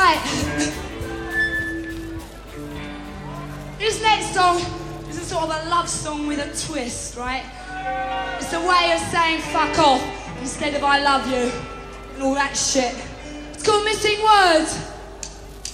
Right. This next song is a sort of a love song with a twist, right? It's a way of saying fuck off instead of I love you and all that shit. It's called Missing Words.